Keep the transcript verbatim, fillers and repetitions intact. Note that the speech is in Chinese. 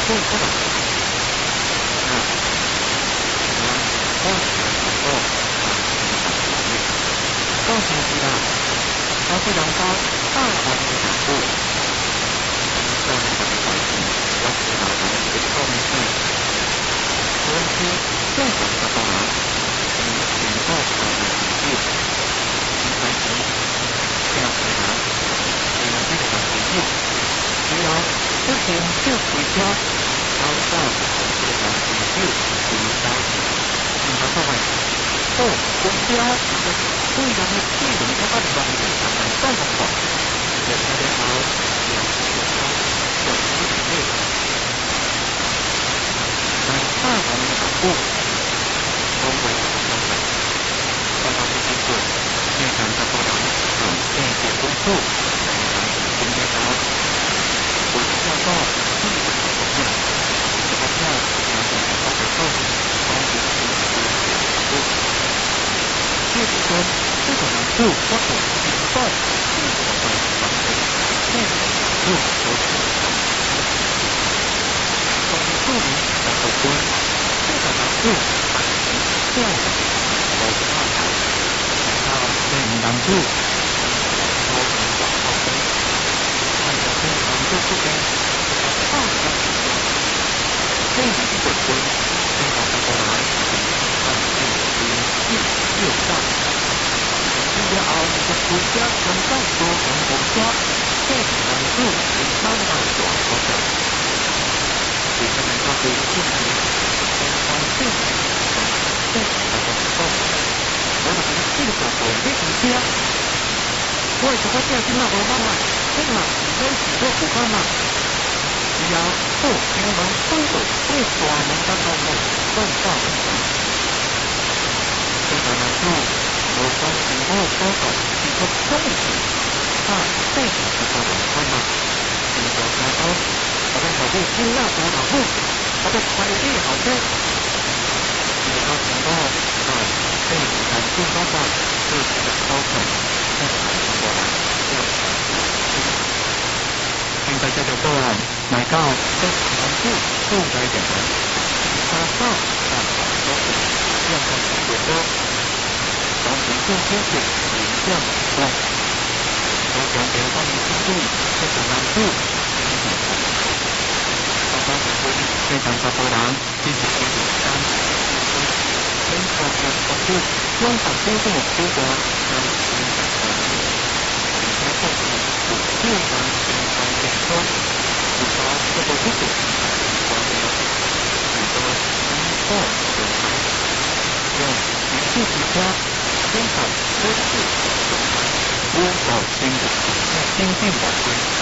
对不懂。那我我我前是啦，我是两包大黄的两部，这样的关系，我是老人一个面对，所以是最好的帮忙，你选择好的领域，你开始这样子拿，你拿这个领域，只要之前就回家，然后到这个领域回家，你拿到位。哦，公标，所以咱们这种它把里边的产品放上去，也特别好，也有有机会。那大黄的保护，都会相反，刚刚是经过现场的多人准备的工作，非常准备好，我需要到第一个手段，这个票要在八百后，高级的保护。这几天，这种难度包括引爆这种的完成，这种难度都是从助理到后端，这种难度还是这样的都是安排，等到这种难度，都能往后推，按照这种难度不跟放下去，这种不推，这种的过来，按这种一六上。然后你的国家能够多种国家，这种难度是慢慢往后的。你可能要对自己相关性这种的感受，我们的这个我没理解，我也说这是那我妈妈，这嘛你跟许多不可能。只要不听闻都有最大能当中的更大的这个难度。我方很多高手一个重视，啊，这个是个文化嘛，这个高手，我们手部尽量多保护，我们快递好些，这个很多啊，这个难度高的，这个高手，这个过来，现在这个过来，来到这个难度更高一点的，他到啊，都是这样的结果。从民众接触影像外，都强调方面速度这个难度刚刚的规定非常的多人，继续规定三，全国的程度，央行规定出国让民众的离开后期有六万平方点钟，至少这个不止，关于很多经过的用民事提交。生产都是生产多少新的，那新进的规。